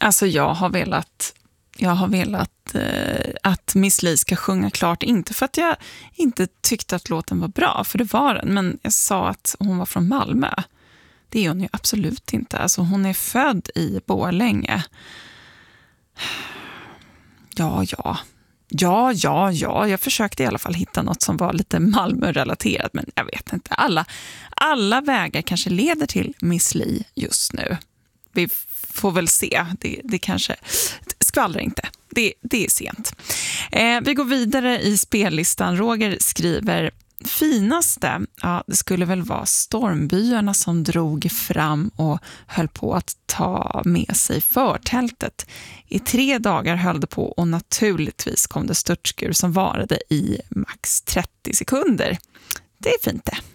Alltså jag har velat att Miss Li ska sjunga klart, inte för att jag inte tyckte att låten var bra, för det var den, men jag sa att hon var från Malmö. Det är hon ju absolut inte. Alltså hon är född i Borlänge. Ja. Jag försökte i alla fall hitta något som var lite Malmö-relaterat, men jag vet inte. Alla vägar kanske leder till Miss Li just nu. Vi får väl se. Det kanske skvallrar inte. Det är sent. Vi går vidare i spellistan. Roger skriver: finaste, ja, det skulle väl vara stormbyarna som drog fram och höll på att ta med sig förtältet. I 3 dagar höll det på, och naturligtvis kom det störtskur som varade i max 30 sekunder. Det är fint det.